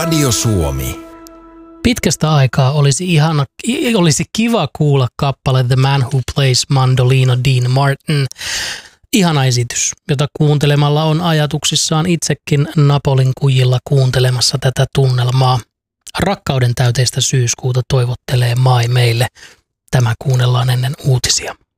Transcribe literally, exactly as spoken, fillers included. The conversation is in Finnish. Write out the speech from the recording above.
Radio Suomi. Pitkästä aikaa olisi, ihana, olisi kiva kuulla kappale The Man Who Plays Mandolino Dean Martin. Ihana esitys, jota kuuntelemalla on ajatuksissaan itsekin Napolin kujilla kuuntelemassa tätä tunnelmaa. Rakkauden täyteistä syyskuuta toivottelee Mai meille. Tämä kuunnellaan ennen uutisia.